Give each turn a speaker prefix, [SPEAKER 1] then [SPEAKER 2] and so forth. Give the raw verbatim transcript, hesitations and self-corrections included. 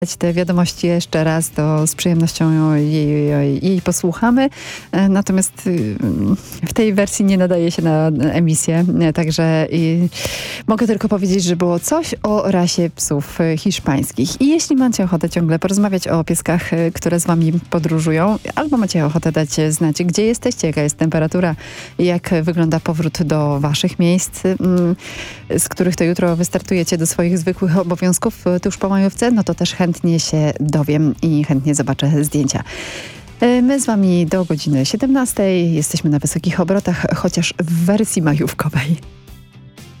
[SPEAKER 1] te wiadomości jeszcze raz, to z przyjemnością jej, jej, jej posłuchamy. Natomiast w tej wersji nie nadaje się na emisję, także mogę tylko powiedzieć, że było coś o rasie psów hiszpańskich. I jeśli macie ochotę ciągle porozmawiać o pieskach, które z wami podróżują, albo macie ochotę dać znać, gdzie jesteście, jaka jest temperatura, jak wygląda powrót do waszych miejsc, z których to jutro wystartujecie do swoich zwykłych obowiązków tuż po majówce, no to też chętnie się dowiem i chętnie zobaczę zdjęcia. My z wami do godziny siedemnastej. Jesteśmy na wysokich obrotach, chociaż w wersji majówkowej.